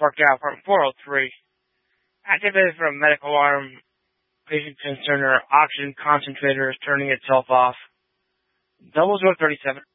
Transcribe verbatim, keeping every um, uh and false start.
Park Ave, apartment four oh three. Activated for a medical alarm. Patient concern or oxygen concentrator is turning itself off. Double zero thirty-seven.